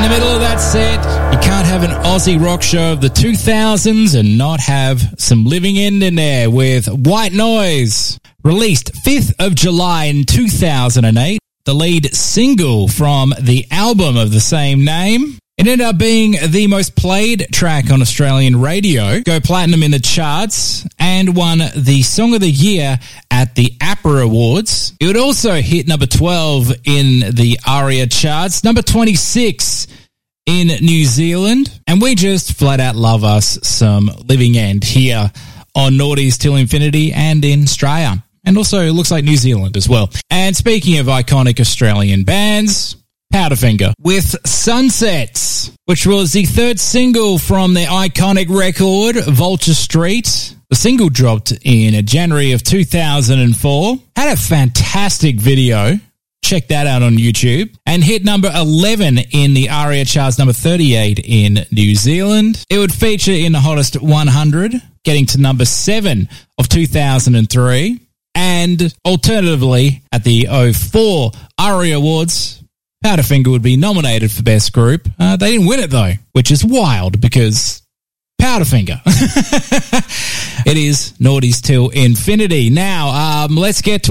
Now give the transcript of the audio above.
the middle of that set, you can't have an Aussie rock show of the 2000s and not have some Living End in there with White Noise. Released 5th of July in 2008, the lead single from the album of the same name. It ended up being the most played track on Australian radio, go platinum in the charts, and won the Song of the Year at the APRA Awards. It would also hit number 12 in the ARIA charts, number 26 in New Zealand, and we just flat out love us some Living End here on Naughties Till Infinity and in Australia, and also it looks like New Zealand as well. And speaking of iconic Australian bands, Powderfinger with Sunsets, which was the third single from their iconic record, Vulture Street. The single dropped in January of 2004. Had a fantastic video. Check that out on YouTube. And hit number 11 in the ARIA charts, number 38 in New Zealand. It would feature in the Hottest 100, getting to number 7 of 2003. And alternatively, at the 04 ARIA Awards, Powderfinger would be nominated for Best Group. They didn't win it, though, which is wild because Powderfinger. It is Naughties Till Infinity. Now, let's get to